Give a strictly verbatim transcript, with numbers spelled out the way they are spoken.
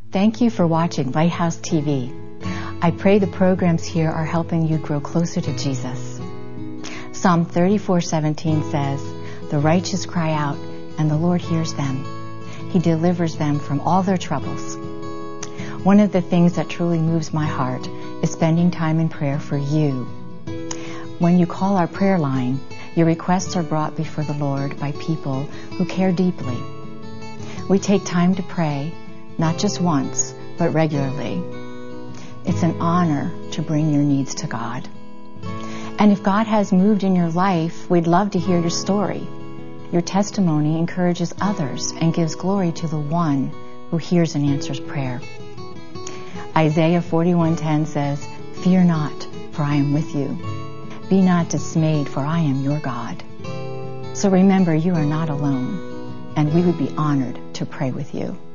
Thank you for watching Lighthouse T V. I pray the programs here are helping you grow closer to Jesus. Psalm thirty-four seventeen says, "The righteous cry out, and the Lord hears them. He delivers them from all their troubles." One of the things that truly moves my heart is spending time in prayer for you. When you call our prayer line, your requests are brought before the Lord by people who care deeply. We take time to pray, not just once, but regularly. It's an honor to bring your needs to God. And if God has moved in your life, we'd love to hear your story. Your testimony encourages others and gives glory to the one who hears and answers prayer. Isaiah forty-one ten says, "Fear not, for I am with you. Be not dismayed, for I am your God." So remember, you are not alone, and we would be honored to pray with you.